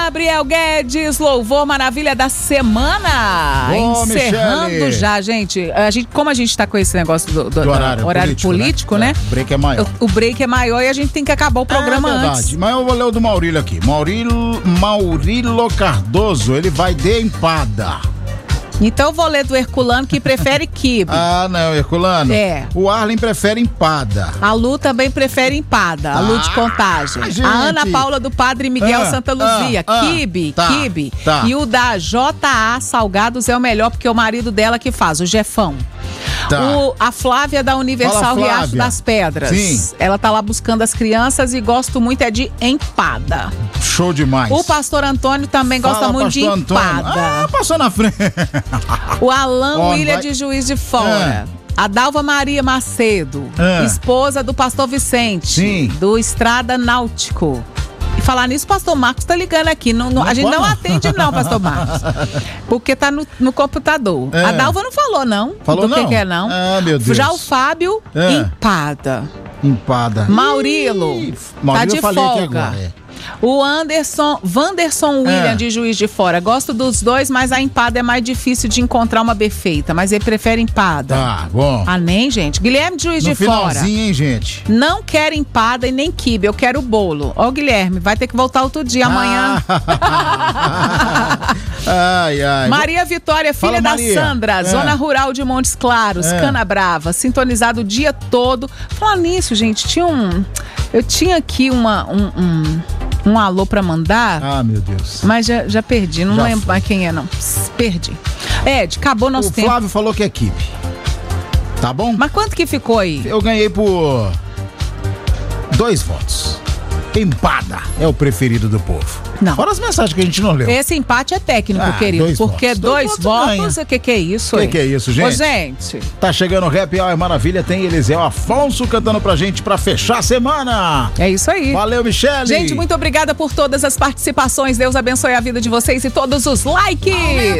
Gabriel Guedes, louvor maravilha da semana. Ô, encerrando Michele. já, gente. Como a gente tá com esse negócio do horário político, né? O break é maior. O break é maior e a gente tem que acabar o programa antes. Mas eu vou ler o do Maurílio aqui. Maurílio Cardoso, ele vai de empada. Então eu vou ler do Herculano, que prefere quibe. Ah, não, Herculano. É. O Arlen prefere empada. A Lu também prefere empada, a Lu de Contagem. Gente. A Ana Paula do Padre Miguel Santa Luzia, quibe. Tá. E o da JA Salgados é o melhor, porque é o marido dela que faz, o Jefão. Tá. A Flávia da Universal Fala, Flávia. Riacho das Pedras. Sim. Ela tá lá buscando as crianças e gosto muito é de empada. Show demais. O pastor Antônio também gosta Fala, muito de pastor Antônio. empada. Passou na frente. O Alan William vai... de Juiz de Fora. A Dalva Maria Macedo, esposa do pastor Vicente, Sim. do Estrada Náutico. E falar nisso, o pastor Marcos tá ligando aqui. A gente não atende não, pastor Marcos. Porque tá no computador. A Dalva não falou não. Falou do não? que é não. Ah, meu Deus. Já o Fábio, empada. Empada. Maurílio, tá de eu falei aqui folga. agora, O Wanderson William de Juiz de Fora. Gosto dos dois, mas a empada é mais difícil de encontrar uma bem feita. Mas ele prefere empada. Tá, bom. Amém, gente? Guilherme de Juiz No de Fora. finalzinho, hein, gente? Não quero empada e nem quibe, eu quero bolo. Ó, Guilherme, vai ter que voltar outro dia amanhã. Ai, ai. Maria Vitória, filha Fala, da Maria. Sandra, zona rural de Montes Claros, Cana Brava, sintonizado o dia todo. Falando nisso, gente, eu tinha aqui um alô pra mandar. Ah, meu Deus. Mas já perdi, não Já lembro foi. mais quem é, não. Perdi. Ed, acabou nosso O tempo. Flávio falou que é equipe. Tá bom? Mas quanto que ficou aí? Eu ganhei por 2 votos. Empada é o preferido do povo. Não. Fora as mensagens que a gente não leu. Esse empate é técnico, querido. 2 Porque votos. 2 votos, ganha. o que é isso? Que é isso, gente? Ô, gente. Tá chegando o Happy Hour Maravilha, tem Eliseu Afonso cantando pra gente pra fechar a semana. É isso aí. Valeu, Michele. Gente, muito obrigada por todas as participações. Deus abençoe a vida de vocês e todos os likes.